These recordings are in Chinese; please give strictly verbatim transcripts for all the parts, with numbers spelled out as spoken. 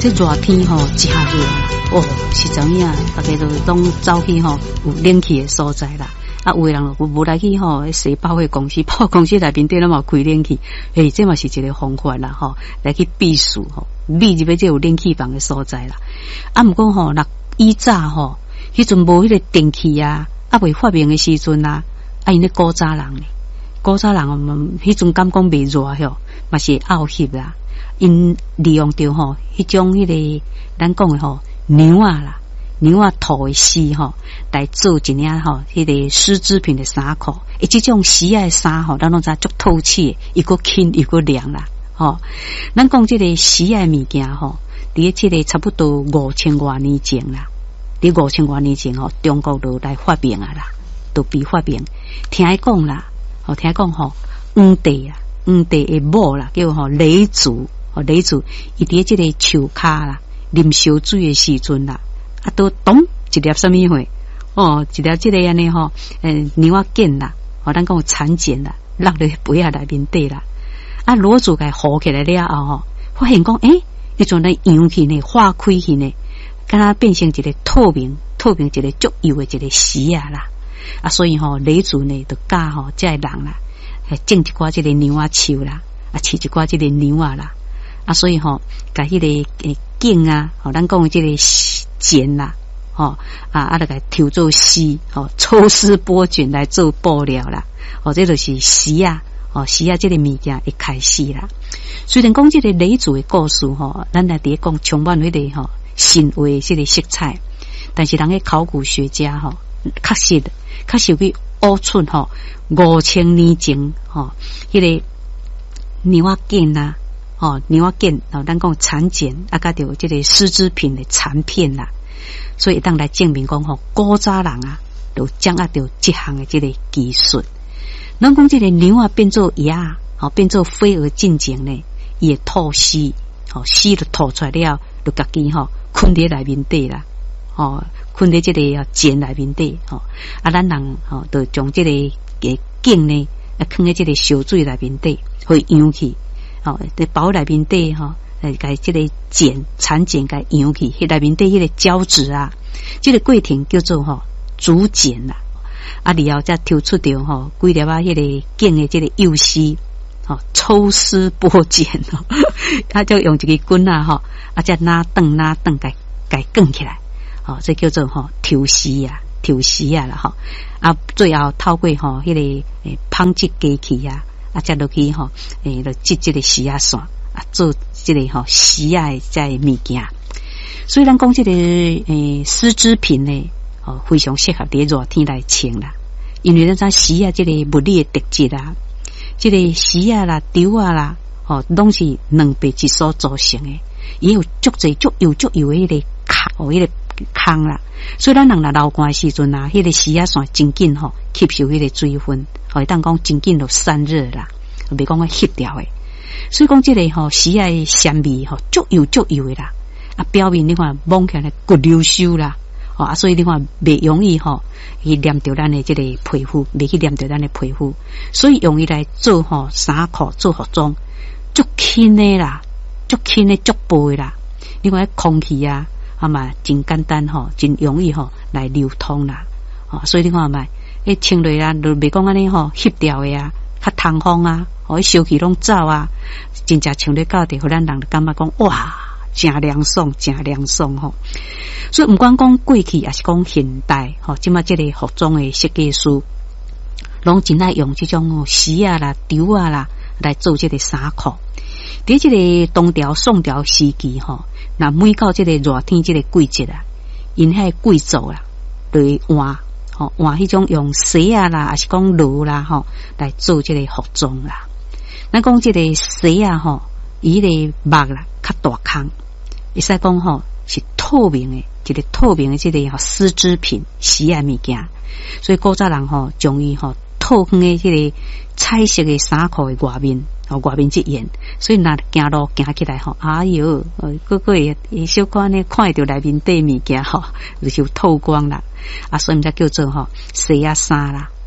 这热天吼真热啦，哦，是怎样？大家都拢走去吼有冷气的所在啦。啊，有的人就无来去吼，洗包的公司，包公司内面底拢嘛开冷气，诶，这嘛是一个方法啦吼，来去避暑吼，避入去这有冷气房的所在啦。啊，毋过吼，那以早吼，迄阵无迄个电器啊，啊未发明的时阵啊，啊因咧古早人咧，古早人迄阵敢讲袂热吼，嘛是拗翕啦。因利用着吼，迄种迄个咱讲的吼牛啊啦，牛啊吐的丝吼，来做一领吼迄个丝织品的衫裤。诶，即种丝的衫吼，咱拢知足透气，又个轻又个凉啦。吼，咱讲即个丝的物件吼，伫即个差不多五千多年前啦，伫五千多年前吼，中国就来发明啊啦，都被发明。听伊讲啦，吼听伊讲吼，黄帝啊，黄帝的某啦，叫吼雷祖。哦，雷祖伊伫即个树骹啦，啉烧水的时阵啦，啊，都咚一粒什么货？哦，一粒即个安尼吼，诶，牛仔腱啦，哦，咱讲蚕茧啦，落入杯仔内面底啦。啊，罗祖甲糊起来了后吼，发现讲，诶，迄阵咧扬起呢，化开去呢，敢若变成一个透明、透明一个足油的一个丝啊啦。啊，所以吼，雷祖呢，就教吼，即个人啦，种一寡即个牛仔树啦，啊，饲一寡即个牛仔啦。啊，所以吼，甲迄个诶茎啊，吼，咱讲即个茧啦，吼啊啊，来甲抽做丝，吼，抽丝剥茧来做布料啦，哦，这就是丝啊，哦，丝啊，这个物件会开始啦。虽然讲这个雷祖的故事吼，咱来伫讲充满迄个吼神话这个色彩，但是人个考古学家吼，确实确实去挖出吼五千年前吼迄个牛仔腱啊。哦，牛仔腱，哦，咱讲蚕茧，啊，甲着即个丝织品的残片啦，所以当来证明讲吼，古早人啊，就掌握着这项的即个技术。咱讲即个牛啊变做鸭，哦，变做飞蛾进前呢，伊会吐丝，哦，丝就吐出来了，就家己吼困伫内面底啦，哦，困伫即个茧内面底，哦，啊，咱人吼就将即个个茎呢，啊，放喺即个烧水内面底，会扬起。哦，在包内面底吼，来甲即个茧蚕茧甲扬起，迄内面底迄个胶质啊，即、这个过程叫做吼竹茧啦。啊，然后再抽出着吼几粒啊，迄个茎的即个幼丝，吼抽丝剥茧哦，啊，就用一个棍啊吼，啊，再拿断拿断，甲甲卷起来，哦，这叫做吼抽丝啊，抽丝啊啦吼，啊，最后透过吼迄、那个诶纺织机器啊。啊，再落去吼，诶，就织这个丝啊线啊，做这个吼丝啊的这物件。所以咱讲这个诶丝织品呢，哦，非常适合伫热天来穿啦。因为咱知丝啊，这个物理的特质啊，这个丝啊啦、丢啊啦，哦，拢是两倍质所组成的，也有足侪足油足油的迄个壳，迄个空啦。所以咱人若流汗时阵啊，迄个丝啊线真紧吼吸收迄个水分。会当讲真紧就散热啦，袂讲个翕掉诶。所以讲即个吼丝啊香味吼足油足油诶啦，啊表面你看摸起来骨溜收啦，哦啊所以你看袂容易吼去黏着咱诶即个皮肤，袂去黏着咱诶皮肤，所以用伊来做吼衫裤做服装，足轻诶啦，足轻诶足薄诶啦。你看空气啊，啊嘛真简单吼，真容易吼来流通啦，哦所以你看嘛。迄穿落啦，就袂讲安尼吼，翕掉诶啊，较通风啊，哦，烧气拢走啊，真正穿落到底，互咱人感觉讲哇，真凉爽，真凉爽吼。所以毋管讲过去，也是讲现代吼，即马即个服装诶设计师，拢真爱用即种丝啊啦、丢啊啦来做即个衫裤。伫即个东朝、宋朝时期吼，那每到即个热天即个季节啊，因迄个贵族啦，就会换。吼，换迄种用丝啊啦，还是讲罗啦吼，来做这个服装啦。咱讲这个丝啊吼，伊个膜啦较大空，会使讲吼是透明的，一个透明的这个吼丝织品丝啊物件。所以古早人吼将伊吼透光的这个彩色的衫裤的外面，哦外面这沿，所以若行路行起来吼，哎哟，个个会小可呢看到内面底物件吼，就是透光啦。啊，所以毋才叫做吼丝啊衫啦，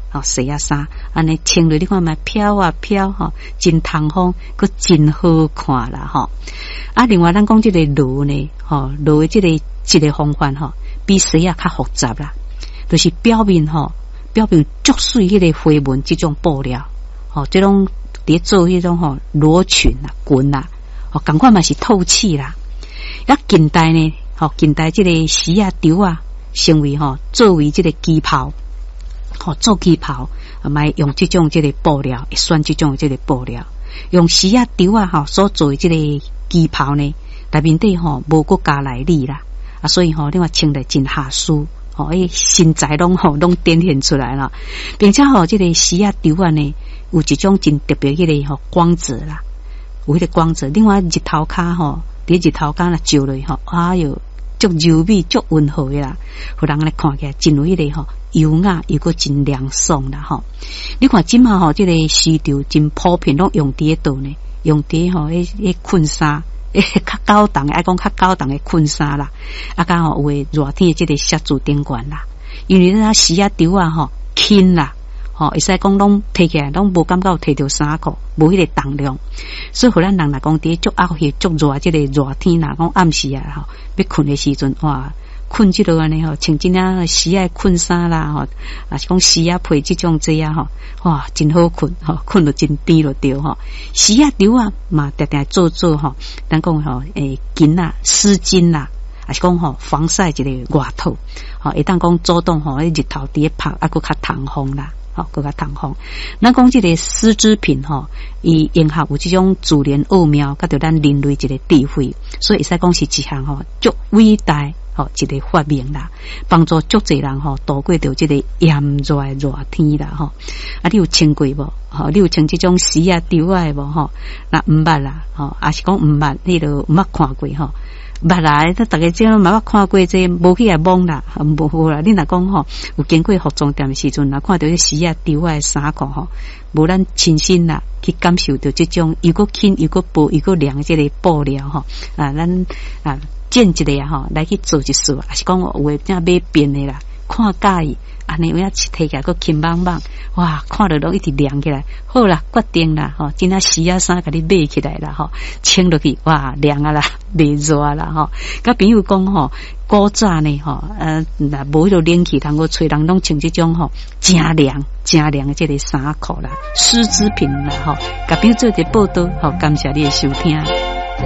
哦，洗啊衫，安尼穿落你看嘛飘啊飘吼，真通风，佮真好看啦吼。啊，另外咱讲这个罗呢，吼罗的这个一个方法吼，比洗啊较复杂啦，就是表面吼，表面足水迄个花纹这种布料，吼，这种伫做迄种吼罗裙啊、裙啊，吼，赶快嘛是透气啦。啊，近代呢，吼，近代这个洗啊丢啊，成为吼作为这个旗袍。吼，做旗袍，买用这种这个布料，选这种这个布料，用丝啊、丢啊，吼所做的这个旗袍呢，内面底吼无国加来力啦，啊，所以吼，你话穿得真下舒，吼，诶，身材拢吼拢展现出来了，并且吼，这个丝啊、丢啊呢，有一种真特别迄个吼光泽啦，有迄个光泽。另外日头骹吼，伫日头骹啦照落吼，哎哟，足柔美、足温和的啦，互人来看起来真有迄个吼。优雅又个真凉爽啦吼！你看今嘛吼，这个丝绸真普遍，拢用伫迄度呢，用伫吼迄迄裙纱，诶较高档的，爱讲较高档的裙纱啦，啊甲吼有诶热天即个纱珠顶管啦，因为咱丝啊绸啊吼轻啦，吼会使讲拢摕起来，拢无感觉摕着衫裤，无迄个重量，所以互咱人来讲，伫足暗迄足热即个热天啦，讲暗时啊吼，要困的时阵哇。困即落安尼吼，穿真啊丝啊困衫啦吼，啊是讲丝啊配即种这啊吼，哇真好困吼，困到真甜落掉吼。丝啊丢啊嘛，定定做做吼，咱讲吼诶巾啊丝巾啦，啊是讲吼防晒一个外套，吼会当讲主动吼，日头伫拍啊佫较通风啦。吼，更加通风。咱讲这个丝织品吼，伊融合有这种自然奥妙，甲着咱人类一个智慧，所以会使讲是一项吼足伟大吼一个发明啦，帮助足侪人吼度过着这个炎热热天啦吼。啊，你有穿过无？吼，你有穿这种丝啊丢啊无？吼，那毋捌啦，吼，也是讲毋捌，你都毋捌看过吼。捌来，咱大家即嘛捌看过这无去来摸啦，无好啦。你若讲吼，有经过服装店时阵，若看到迄丝啊丢啊衫裤吼，无咱亲身啦去感受到这种又个轻又个薄又个凉这个布料吼啊，咱啊见一个吼来去做一次，也是讲有诶正买变的啦，看介意。安尼有影摕起来个轻棒棒，哇！看着拢一直亮起来，好啦，决定啦，吼，今仔丝啊衫甲你买起来啦，吼，穿落去，哇，凉啊啦，袂热啦，吼。甲朋友讲吼，古早呢，吼，呃，若无迄个冷气通个吹，人拢穿这种吼，真凉、真凉的这个衫裤啦，丝织品啦，吼。甲朋友做一个报道，吼，感谢你的收听。